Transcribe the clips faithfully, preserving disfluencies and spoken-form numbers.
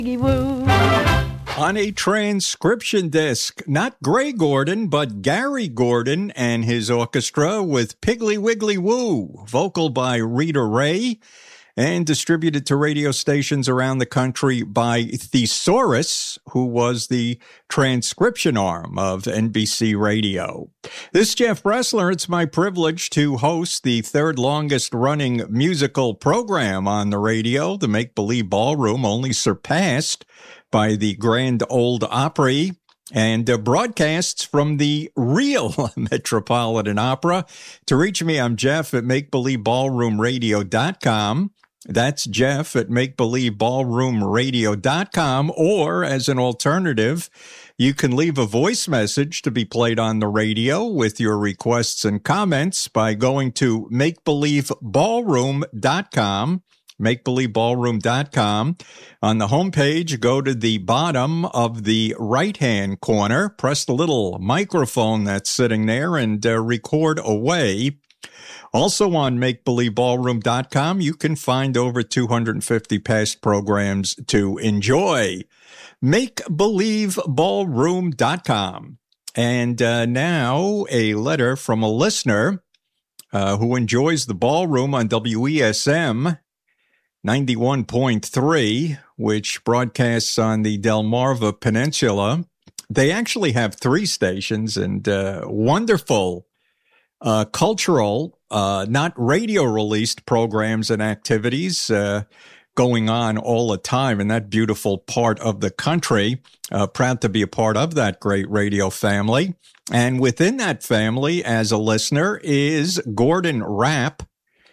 Woo. On a transcription disc, not Gray Gordon, but Gary Gordon and his orchestra with Piggly Wiggly Woo, vocal by Rita Ray, and distributed to radio stations around the country by Thesaurus, who was the transcription arm of N B C Radio. This is Jeff Bressler. It's my privilege to host the third longest running musical program on the radio, the Make Believe Ballroom, only surpassed by the Grand Ole Opry, and uh, broadcasts from the real Metropolitan Opera. To reach me, I'm Jeff at make believe ballroom radio dot com. That's Jeff at make believe ballroom radio dot com. Or, as an alternative, you can leave a voice message to be played on the radio with your requests and comments by going to make believe ballroom dot com. make believe ballroom dot com. On the homepage, go to the bottom of the right-hand corner, press the little microphone that's sitting there, and uh, record away. Also on make believe ballroom dot com, you can find over two hundred fifty past programs to enjoy. make believe ballroom dot com. And uh, now a letter from a listener uh, who enjoys the ballroom on W E S M ninety-one point three, which broadcasts on the Delmarva Peninsula. They actually have three stations and uh, wonderful uh, cultural, uh, not radio-released programs and activities uh, going on all the time in that beautiful part of the country. Uh, proud to be a part of that great radio family. And within that family, as a listener, is Gordon Rapp,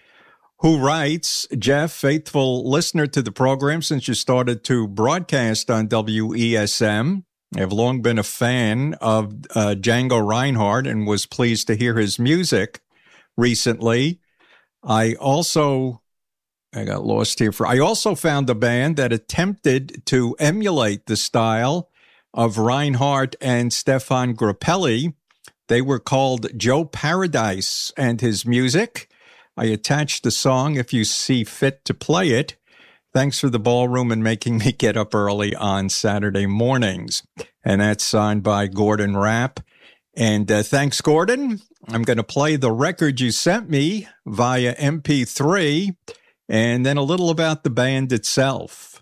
who writes, Jeff, faithful listener to the program since you started to broadcast on W E S M. I've long been a fan of uh, Django Reinhardt and was pleased to hear his music recently. I also, I got lost here. For I also found a band that attempted to emulate the style of Reinhardt and Stefan Grappelli. They were called Joe Paradise and his music. I attached the song if you see fit to play it. Thanks for the ballroom and making me get up early on Saturday mornings. And that's signed by Gordon Rapp. And uh, thanks, Gordon. I'm going to play the record you sent me via M P three and then a little about the band itself.